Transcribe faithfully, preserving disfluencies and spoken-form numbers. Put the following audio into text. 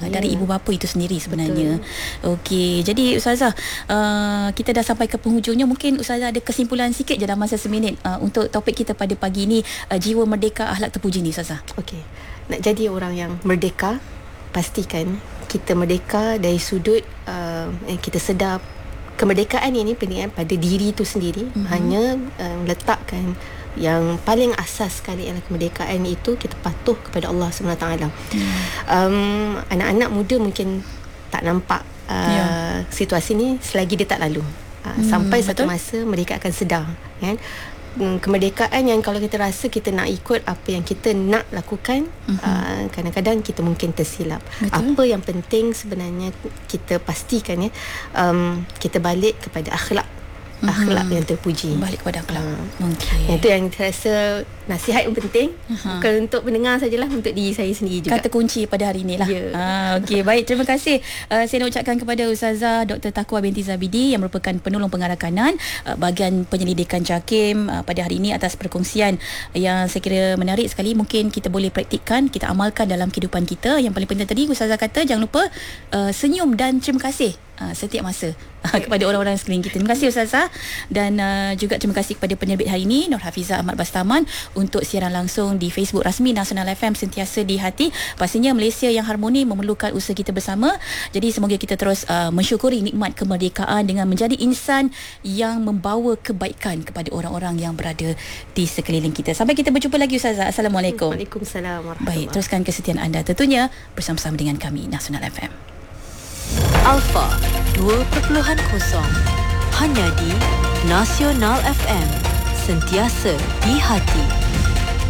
uh, dari ibu bapa itu sendiri sebenarnya. Okey, jadi Ustazah, uh, kita dah sampai ke penghujungnya. Mungkin Ustazah ada kesimpulan sikit je dalam masa seminit uh, untuk topik kita pada pagi ini, uh, jiwa merdeka akhlak terpuji ni Ustazah. Okey, nak jadi orang yang merdeka, pastikan kita merdeka dari sudut uh, kita sedar kemerdekaan ini penting pada diri itu sendiri. Mm-hmm. Hanya uh, letakkan yang paling asas sekali ialah kemerdekaan itu kita patuh kepada Allah subhanahu wa taala. Mm. Um, anak-anak muda mungkin tak nampak uh, yeah. situasi ni selagi dia tak lalu. Uh, mm, sampai betul? Satu masa mereka akan sedar, kan? Kemerdekaan yang kalau kita rasa kita nak ikut apa yang kita nak lakukan, uh-huh. uh, kadang-kadang kita mungkin tersilap. Betul. Apa yang penting sebenarnya kita pastikan ya, um, kita balik kepada akhlak, uh-huh. akhlak yang terpuji. Balik kepada akhlak. Uh, okay. Itu yang saya rasa nasihat yang penting, uh-huh. bukan untuk pendengar sajalah, untuk diri saya sendiri juga. Kata kunci pada hari ini lah. Yeah. Ah, okey, baik, terima kasih. Uh, saya nak ucapkan kepada Ustazah Doktor Taqwa binti Zabidi yang merupakan penolong pengarah kanan uh, bahagian penyelidikan JAKIM uh, pada hari ini atas perkongsian yang saya kira menarik sekali. Mungkin kita boleh praktikkan, kita amalkan dalam kehidupan kita. Yang paling penting tadi Ustazah kata jangan lupa uh, senyum dan terima kasih uh, setiap masa uh, kepada orang-orang sekeliling kita. Terima kasih Ustazah, dan uh, juga terima kasih kepada penerbit hari ini Nur Hafizah Ahmad Bastaman untuk siaran langsung di Facebook rasmi Nasional F M, sentiasa di hati. Pastinya Malaysia yang harmoni memerlukan usaha kita bersama. Jadi semoga kita terus uh, mensyukuri nikmat kemerdekaan dengan menjadi insan yang membawa kebaikan kepada orang-orang yang berada di sekeliling kita. Sampai kita berjumpa lagi Ustazah. Assalamualaikum. Waalaikumsalam warahmatullahi. Baik, teruskan kesetiaan anda tentunya bersama-sama dengan kami Nasional F M. Alpha dua kosong kosong hanya di Nasional F M, sentiasa di hati.